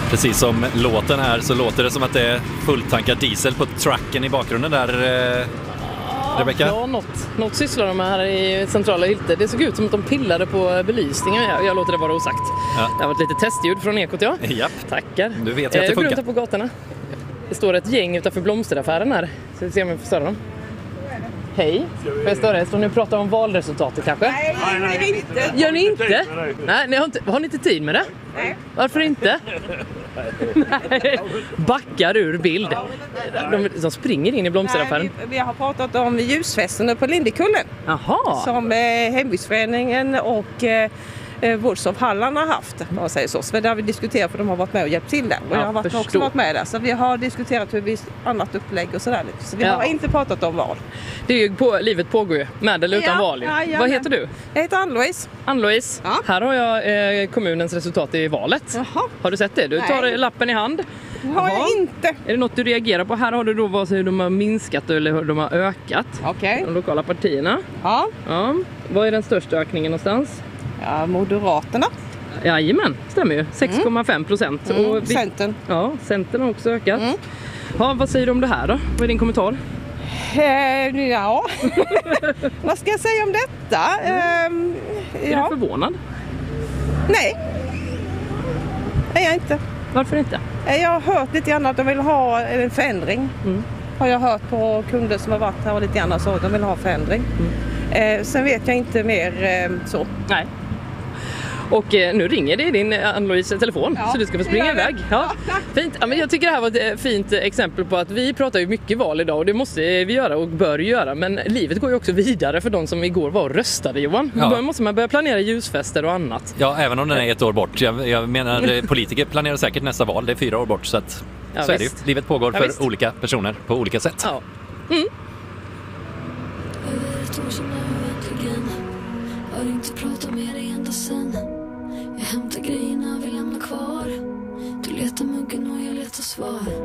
Precis som låten här så låter det som att det är fulltankad diesel på tracken i bakgrunden där, Rebecka. Ja, något sysslar de med här i centrala Hylte. Det såg ut som att de pillade på belysningen. Jag låter det vara osagt. Ja. Det har varit lite testljud från Ekot, ja. Japp. Tackar. Du vet ju att det funkar. Jag går runt på gatorna. Det står ett gäng utanför blomsteraffären här. Så vi ser om vi får störa dem. Hej. Får jag störa er? Står ni och pratar om valresultatet kanske? Nej, inte. Gör ni inte? Nej, har ni inte tid med det? Nej. Varför inte? Nej. Backar ur bild. De springer in i blomsteraffären. Nej, vi har pratat om ljusfesten på Lindekullen. Jaha. Som hembygdsföreningen och Vårds av Halland har haft. Man säger så. Så det har vi diskuterat för de har varit med och hjälpt till där. Och jag har också varit med där. Så vi har diskuterat hur vi annat upplägg och sådär. Så vi har inte pratat om val. Det är ju livet pågår ju med eller utan val. Ja, vad heter du? Jag heter Ann-Louise. Ann-Louise. Ja. Här har jag kommunens resultat i valet. Jaha. Har du sett det? Du tar lappen i hand. Har jag inte. Är det något du reagerar på? Här har du då hur de har minskat eller hur de har ökat. Okej. De lokala partierna. Ja. Vad är den största ökningen någonstans? Ja, Moderaterna. Jajamän, stämmer ju. 6,5%. Centern. Ja, Centern har också ökat. Ja, vad säger du om det här då? Vad är din kommentar? Ja, vad ska jag säga om detta? Är du förvånad? Nej, är jag inte. Varför inte? Jag har hört lite grann att de vill ha en förändring. Har jag hört på kunder som har varit här och lite grann så att de vill ha förändring. Sen vet jag inte mer så. Nej. Och nu ringer det i din Ann-Louise telefon så du ska få springa iväg. Ja. Fint. Ja, men jag tycker det här var ett fint exempel på att vi pratar ju mycket val idag och det måste vi göra och bör göra. Men livet går ju också vidare för de som igår var och röstade, Johan. Då måste man börja planera ljusfester och annat. Ja, även om den är ett år bort. Jag menar, politiker planerar säkert nästa val. Det är 4 år bort så att så är det ju. Livet pågår för olika personer på olika sätt. Ja. Har inte pratat med dig ända sen. Jag hämtar grejerna, vi lämnar kvar. Du letar muggen och jag letar svar.